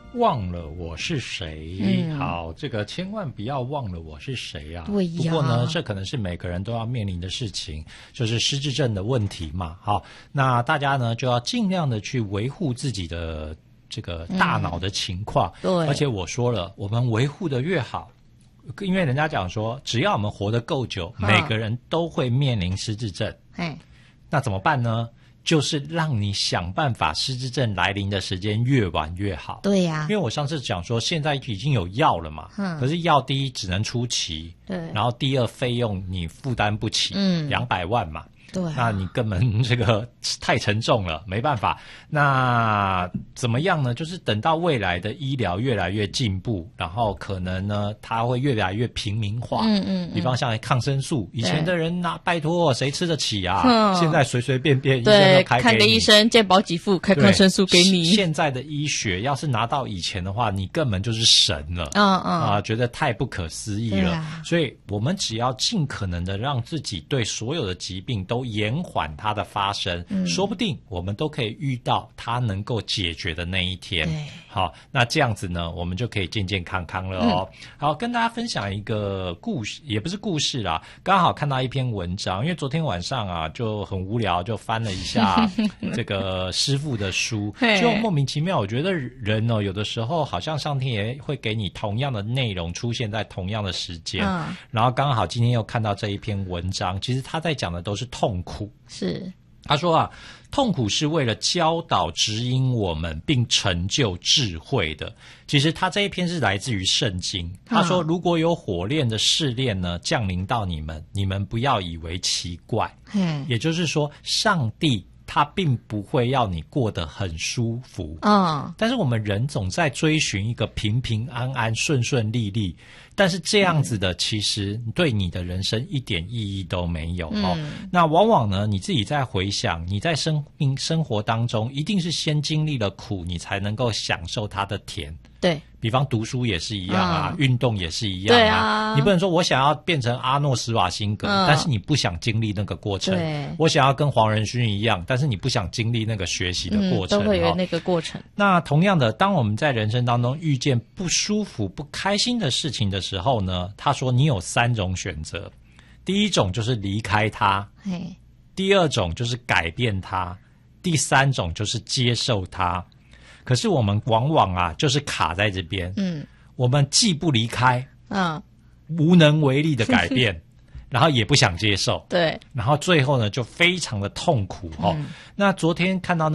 忘了我是谁。好，这个千万不要忘了我是谁啊。 对呀。 不过呢，这可能是每个人都要面临的事情，就是失智症的问题嘛。好，那大家呢就要尽量的去维护自己的这个大脑的情况。 对。 而且我说了，我们维护的越好，因为人家讲说，只要我们活得够久，每个人都会面临失智症。那怎么办呢？就是让你想办法失智症来临的时间越晚越好。 对呀。 因为我上次讲说现在已经有药了嘛，可是药第一只能初期， 对， 然后第二费用你负担不起，200万嘛。 对啊， 那你根本这个太沉重了，没办法。那怎么样呢？就是等到未来的医疗越来越进步，然后可能呢，它会越来越平民化。比方像抗生素，以前的人拜托谁吃得起啊？现在随随便便医生都开给你， 看个医生健保给付，开抗生素给你。 现在的医学要是拿到以前的话，你根本就是神了。觉得太不可思议了。所以我们只要尽可能的让自己对所有的疾病都延缓它的发生，说不定我们都可以遇到它能够解决的那一天。好，那这样子呢，我们就可以健健康康了哦。好，跟大家分享一个故事，也不是故事啦，刚好看到一篇文章，因为昨天晚上啊就很无聊，就翻了一下这个师父的书，就莫名其妙，我觉得人哦，有的时候好像上天也会给你同样的内容出现在同样的时间，然后刚好今天又看到这一篇文章，其实他在讲的都是痛苦。 是， 他说啊，痛苦是为了教导指引我们并成就智慧的。其实他这一篇是来自于圣经，他说如果有火炼的试炼呢降临到你们，你们不要以为奇怪。也就是说上帝他并不会要你过得很舒服，但是我们人总在追寻一个平平安安顺顺利利，但是这样子的其实对你的人生一点意义都没有。那往往呢你自己在回想，你在生活当中一定是先经历了苦，你才能够享受它的甜。 对， 比方读书也是一样啊，运动也是一样啊。你不能说我想要变成阿诺施瓦辛格，但是你不想经历那个过程。我想要跟黄仁勋一样，但是你不想经历那个学习的过程。 都会有那个过程。 那同样的，当我们在人生当中遇见不舒服、不开心的事情的时候呢，他说你有3种选择。第一种就是离开它，第二种就是改变它，第3种就是接受它。可是我们往往啊，就是卡在这边。我们既不离开，无能为力的改变，然后也不想接受， 对， 然后最后呢，就非常的痛苦。那昨天看到